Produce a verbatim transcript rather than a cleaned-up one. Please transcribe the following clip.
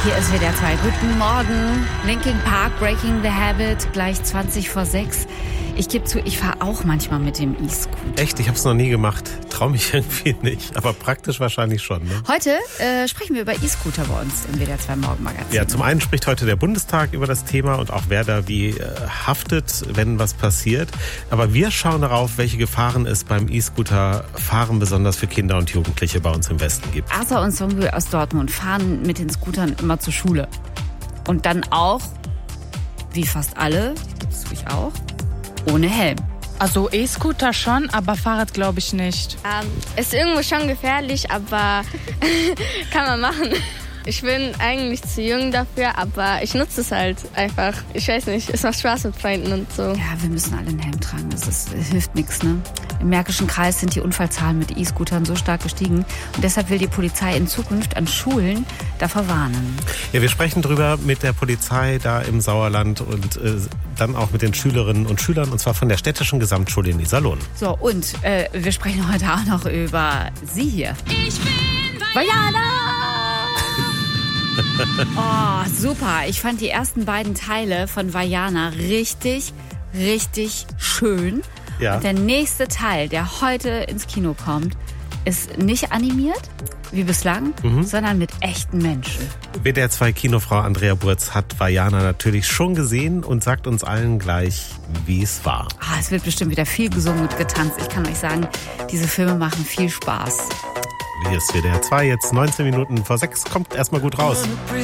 Hier ist W D R zwei. Guten Morgen. Linkin Park, Breaking the Habit, gleich zwanzig vor sechs. Ich gebe zu, ich fahre auch manchmal mit dem E-Scooter. Echt? Ich habe es noch nie gemacht. Trau mich irgendwie nicht. Aber praktisch wahrscheinlich schon. Ne? Heute äh, sprechen wir über E-Scooter bei uns im W D R zwei Morgenmagazin. Ja, zum einen spricht heute der Bundestag über das Thema und auch wer da wie äh, haftet, wenn was passiert. Aber wir schauen darauf, welche Gefahren es beim E-Scooter-Fahren besonders für Kinder und Jugendliche bei uns im Westen gibt. Asa und Songül aus Dortmund fahren mit den Scootern immer zur Schule. Und dann auch, wie fast alle, das tue ich auch, ohne Helm. Also E-Scooter schon, aber Fahrrad glaube ich nicht. Ähm, ist irgendwo schon gefährlich, aber kann man machen. Ich bin eigentlich zu jung dafür, aber ich nutze es halt einfach. Ich weiß nicht, es macht Spaß mit Freunden und so. Ja, wir müssen alle einen Helm tragen, das, ist, das hilft nichts, ne? Im Märkischen Kreis sind die Unfallzahlen mit E-Scootern so stark gestiegen und deshalb will die Polizei in Zukunft an Schulen davor warnen. Ja, wir sprechen drüber mit der Polizei da im Sauerland und äh, dann auch mit den Schülerinnen und Schülern und zwar von der Städtischen Gesamtschule in Iserlohn. So, und äh, wir sprechen heute auch noch über sie hier. Ich bin Vajana! Oh, super. Ich fand die ersten beiden Teile von Vajana richtig, richtig schön. Ja. Und der nächste Teil, der heute ins Kino kommt, ist nicht animiert, wie bislang, mhm. sondern mit echten Menschen. W D R zwei Kinofrau Andrea Burz hat Vajana natürlich schon gesehen und sagt uns allen gleich, wie es war. Ah, es wird bestimmt wieder viel gesungen und getanzt. Ich kann euch sagen, diese Filme machen viel Spaß. Hier ist W D R zwei, jetzt neunzehn Minuten vor sechs, kommt erstmal gut raus.